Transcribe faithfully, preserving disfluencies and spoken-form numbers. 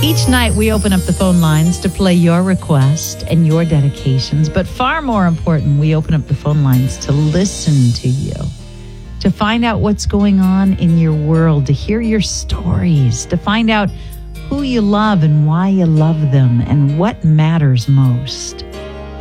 Each night we open up the phone lines to play your request and your dedications, but far more important, we open up the phone lines to listen to you, to find out what's going on in your world, to hear your stories, to find out who you love and why you love them and what matters most.